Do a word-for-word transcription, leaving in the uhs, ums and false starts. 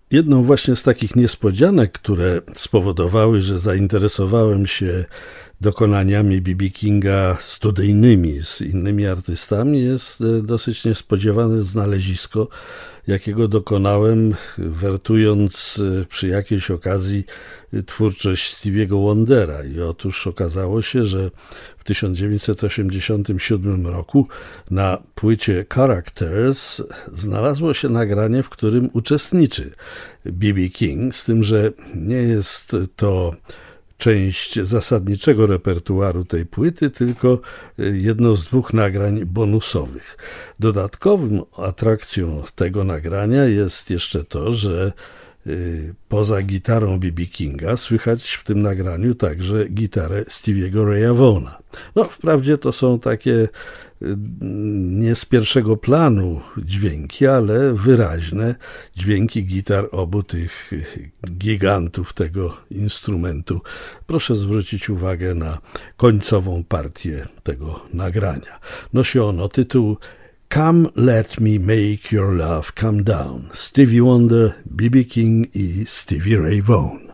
Jedną właśnie z takich niespodzianek, które spowodowały, że zainteresowałem się dokonaniami B B Kinga studyjnymi z innymi artystami, jest dosyć niespodziewane znalezisko, jakiego dokonałem, wertując przy jakiejś okazji twórczość Stevie'ego Wondera. I otóż okazało się, że w tysiąc dziewięćset osiemdziesiątym siódmym roku na płycie Characters znalazło się nagranie, w którym uczestniczy B B King, z tym, że nie jest to część zasadniczego repertuaru tej płyty, tylko jedno z dwóch nagrań bonusowych. Dodatkową atrakcją tego nagrania jest jeszcze to, że poza gitarą B B Kinga słychać w tym nagraniu także gitarę Stevie'ego Raya Vaughana. No, wprawdzie to są takie nie z pierwszego planu dźwięki, ale wyraźne dźwięki gitar obu tych gigantów tego instrumentu. Proszę zwrócić uwagę na końcową partię tego nagrania. Nosi ono tytuł Come Let Me Make Your Love Come Down. Stevie Wonder, B B King i Stevie Ray Vaughan.